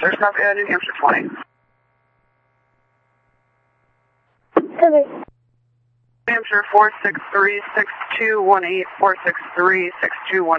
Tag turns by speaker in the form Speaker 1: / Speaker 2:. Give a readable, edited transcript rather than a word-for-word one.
Speaker 1: There's nothing New Hampshire 20.
Speaker 2: Okay.
Speaker 1: New Hampshire 463-6218, 463-6218.